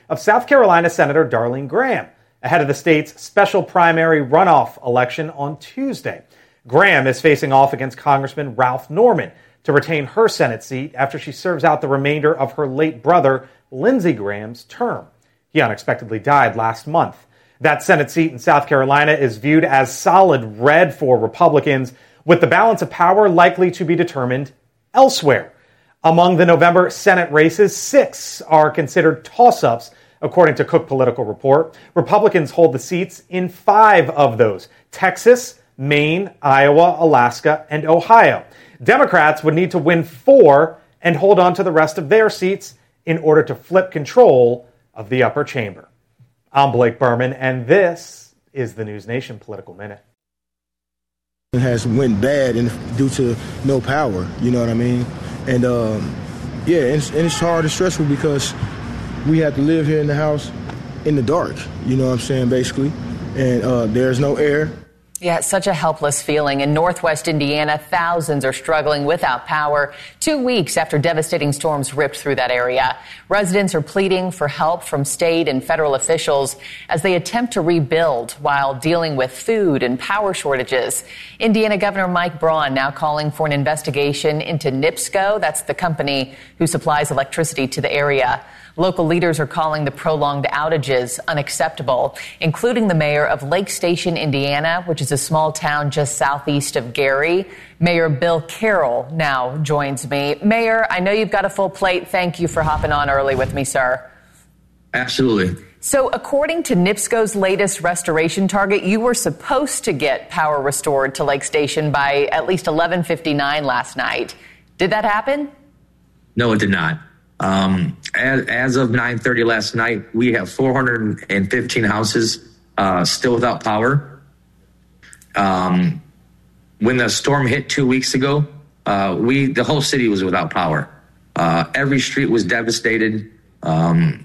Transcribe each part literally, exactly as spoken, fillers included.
of South Carolina Senator Darlene Graham ahead of the state's special primary runoff election on Tuesday. Graham is facing off against Congressman Ralph Norman to retain her Senate seat after she serves out the remainder of her late brother, Lindsey Graham's term. He unexpectedly died last month. That Senate seat in South Carolina is viewed as solid red for Republicans, with the balance of power likely to be determined elsewhere. Among the November Senate races, six are considered toss-ups, according to Cook Political Report. Republicans hold the seats in five of those: Texas, Maine, Iowa, Alaska, and Ohio. Democrats would need to win four and hold on to the rest of their seats in order to flip control of the upper chamber. I'm Blake Berman, and this is the News Nation Political Minute. It has went bad and due to no power, you know what I mean? And, um, yeah, and it's, and it's hard and stressful because we have to live here in the house in the dark, you know what I'm saying, basically. And uh, there's no air. Yeah, it's such a helpless feeling. In northwest Indiana, thousands are struggling without power two weeks after devastating storms ripped through that area. Residents are pleading for help from state and federal officials as they attempt to rebuild while dealing with food and power shortages. Indiana Governor Mike Braun now calling for an investigation into NIPSCO. That's the company who supplies electricity to the area. Local leaders are calling the prolonged outages unacceptable, including the mayor of Lake Station, Indiana, which is a small town just southeast of Gary. Mayor Bill Carroll now joins me. Mayor, I know you've got a full plate. Thank you for hopping on early with me, sir. Absolutely. So according to NIPSCO's latest restoration target, you were supposed to get power restored to Lake Station by at least eleven fifty-nine last night. Did that happen? No, it did not. Um, as, as of nine thirty last night, we have four hundred fifteen houses uh, still without power. Um, when the storm hit two weeks ago, uh, we the whole city was without power. Uh, every street was devastated. Um,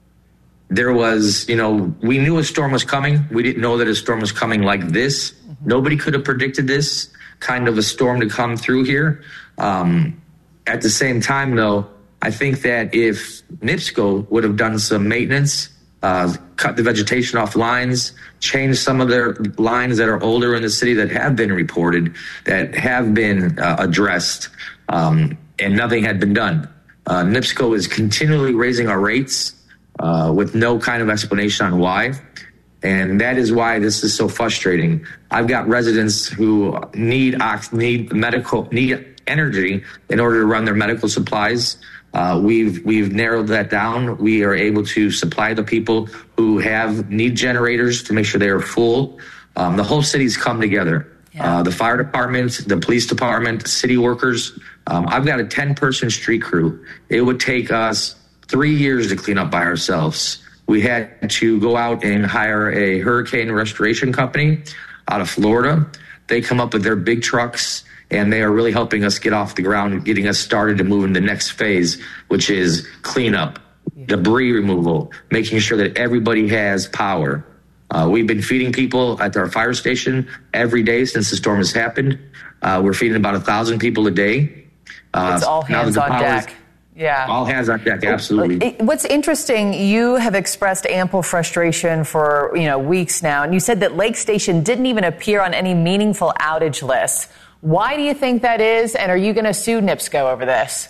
there was, you know, we knew a storm was coming. We didn't know that a storm was coming like this. Mm-hmm. Nobody could have predicted this kind of a storm to come through here. Um, at the same time, though, I think that if NIPSCO would have done some maintenance, uh, cut the vegetation off lines, change some of their lines that are older in the city that have been reported, that have been uh, addressed, um, and nothing had been done. Uh, NIPSCO is continually raising our rates uh, with no kind of explanation on why. And that is why this is so frustrating. I've got residents who need need medical, need energy in order to run their medical supplies. Uh, we've we've narrowed that down. We are able to supply the people who have need generators to make sure they are full. Um, the whole city's come together. Yeah. Uh, the fire department, the police department, city workers. Um, I've got a ten-person street crew. It would take us three years to clean up by ourselves. We had to go out and hire a hurricane restoration company out of Florida. They come up with their big trucks, and they are really helping us get off the ground and getting us started to move in the next phase, which is cleanup, debris removal, making sure that everybody has power. Uh, we've been feeding people at our fire station every day since the storm has happened. Uh, we're feeding about a thousand people a day. Uh, it's all hands on deck. Yeah. All hands on deck, absolutely. What's interesting, you have expressed ample frustration for, you know, weeks now, and you said that Lake Station didn't even appear on any meaningful outage lists. Why do you think that is, and are you going to sue NIPSCO over this?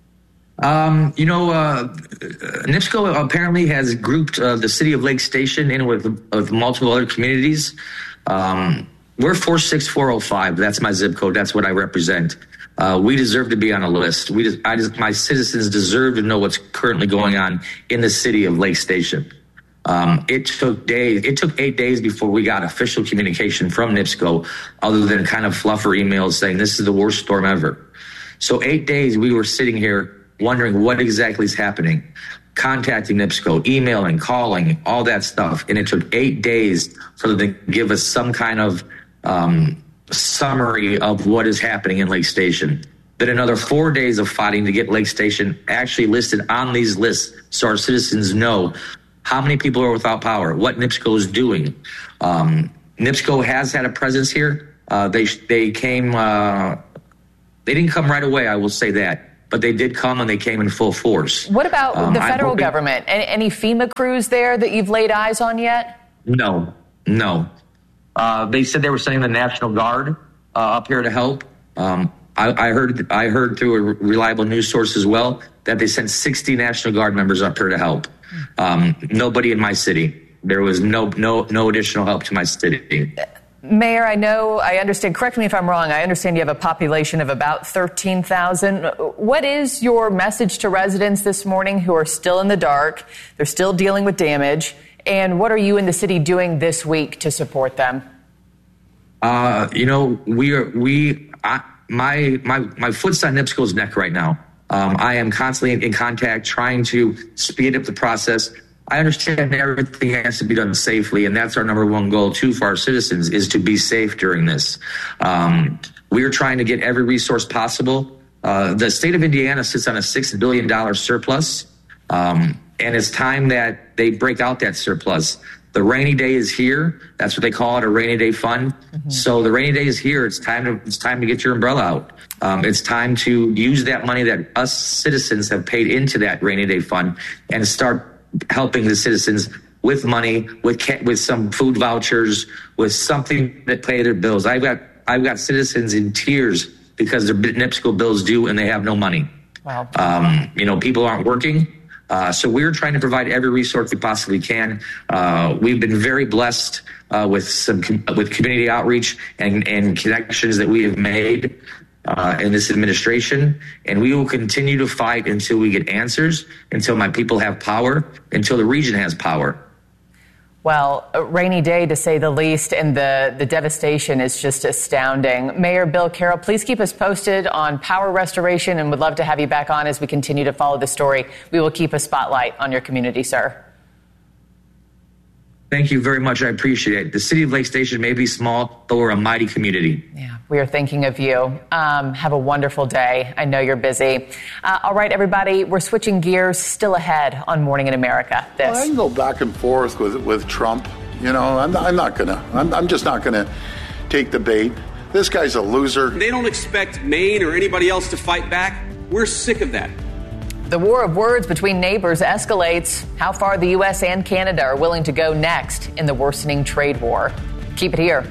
Um, you know, uh, NIPSCO apparently has grouped uh, the city of Lake Station in with, with multiple other communities. Um, we're four six four oh five. That's my zip code. That's what I represent. Uh, we deserve to be on a list. We, just, I just, my citizens deserve to know what's currently going on in the city of Lake Station. Um, it took days. It took eight days before we got official communication from NIPSCO, other than kind of fluffer emails saying this is the worst storm ever. So eight days we were sitting here wondering what exactly is happening, contacting NIPSCO, emailing, calling, all that stuff. And it took eight days for them to give us some kind of um, summary of what is happening in Lake Station. Then another four days of fighting to get Lake Station actually listed on these lists so our citizens know how many people are without power, what NIPSCO is doing. Um, NIPSCO has had a presence here. Uh, they they came, uh, they didn't come right away, I will say that. But but they did come and they came in full force. What about um, the federal hoping, government? Any, any FEMA crews there that you've laid eyes on yet? No, no. Uh, they said they were sending the National Guard uh, up here to help. Um, I, I heard I heard through a reliable news source as well that they sent sixty National Guard members up here to help. Um, nobody in my city. There was no no no additional help to my city. Mayor, I know, I understand, correct me if I'm wrong, I understand you have a population of about thirteen thousand. What is your message to residents this morning who are still in the dark? They're still dealing with damage. And what are you in the city doing this week to support them? Uh, you know, we are, we, I, my, my, my foot's on NIPSCO's neck right now. Um, I am constantly in, in contact, trying to speed up the process. I understand everything has to be done safely, and that's our number one goal, too, for our citizens, is to be safe during this. Um, we are trying to get every resource possible. Uh, the state of Indiana sits on a six billion dollars surplus, um, and it's time that they break out that surplus. The rainy day is here. That's what they call it, a rainy day fund. Mm-hmm. So the rainy day is here. It's time to it's time to get your umbrella out. Um, it's time to use that money that us citizens have paid into that rainy day fund and start helping the citizens with money, with with some food vouchers, with something that pay their bills. I've got I've got citizens in tears because their NIPSCO bills due and they have no money. Wow. Um, you know, people aren't working. Uh, so we're trying to provide every resource we possibly can. Uh, we've been very blessed uh, with some com- with community outreach and, and connections that we have made uh, in this administration, and we will continue to fight until we get answers, until my people have power, until the region has power. Well, a rainy day to say the least, and the, the devastation is just astounding. Mayor Bill Carroll, please keep us posted on power restoration, and would love to have you back on as we continue to follow the story. We will keep a spotlight on your community, sir. Thank you very much. I appreciate it. The city of Lake Station may be small, but we're a mighty community. Yeah, we are thinking of you. Um, have a wonderful day. I know you're busy. Uh, all right, everybody, we're switching gears. Still ahead on Morning in America. This. Well, I can go back and forth with with Trump. You know, I'm, I'm not gonna. I'm, I'm just not gonna take the bait. This guy's a loser. They don't expect Maine or anybody else to fight back. We're sick of that. The war of words between neighbors escalates. How far the U S and Canada are willing to go next in the worsening trade war. Keep it here.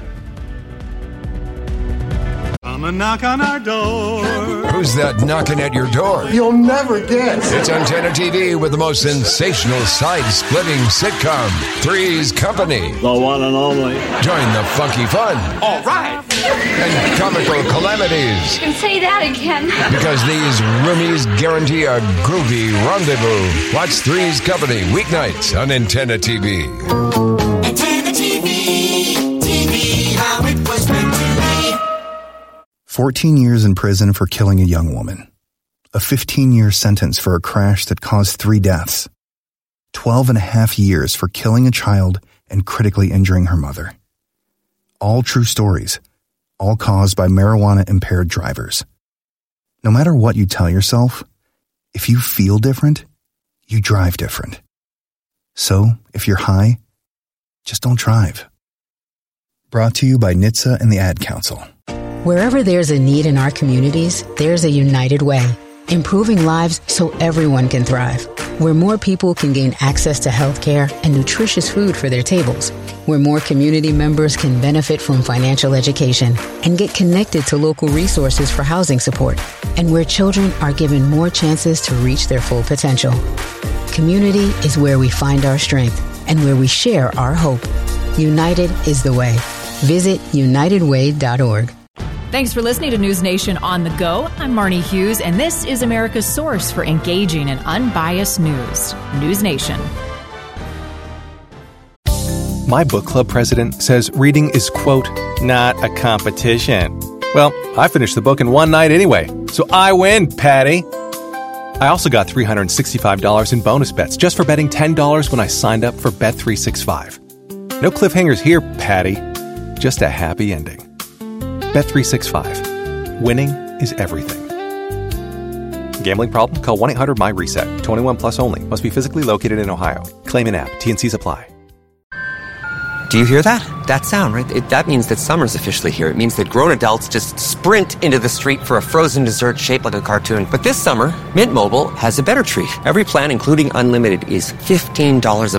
Come and knock on our door. Who's that knocking at your door? You'll never guess. It's Antenna T V with the most sensational side-splitting sitcom, Three's Company. The one and only. Join the funky fun. All right. And comical calamities. You can say that again. Because these roomies guarantee a groovy rendezvous. Watch Three's Company weeknights on Antenna T V. Antenna T V. T V, how it was meant to be. fourteen years in prison for killing a young woman. A fifteen-year sentence for a crash that caused three deaths. twelve and a half years for killing a child and critically injuring her mother. All true stories. All caused by marijuana-impaired drivers. No matter what you tell yourself, if you feel different, you drive different. So, if you're high, just don't drive. Brought to you by N H T S A and the Ad Council. Wherever there's a need in our communities, there's a United Way, improving lives so everyone can thrive. Where more people can gain access to health care and nutritious food for their tables. Where more community members can benefit from financial education and get connected to local resources for housing support. And where children are given more chances to reach their full potential. Community is where we find our strength and where we share our hope. United is the way. Visit united way dot org. Thanks for listening to News Nation on the Go. I'm Marnie Hughes, and this is America's source for engaging and unbiased news. News Nation. My book club president says reading is, quote, not a competition. Well, I finished the book in one night anyway, so I win, Patty. I also got three hundred sixty-five dollars in bonus bets just for betting ten dollars when I signed up for Bet three sixty-five. No cliffhangers here, Patty. Just a happy ending. Bet three sixty-five. Winning is everything. Gambling problem? Call one eight hundred my reset. twenty-one plus only. Must be physically located in Ohio. Claim in app. T and C's apply. Do you hear that? That sound, right? It, that means that summer's officially here. It means that grown adults just sprint into the street for a frozen dessert shaped like a cartoon. But this summer, Mint Mobile has a better treat. Every plan, including unlimited, is fifteen dollars a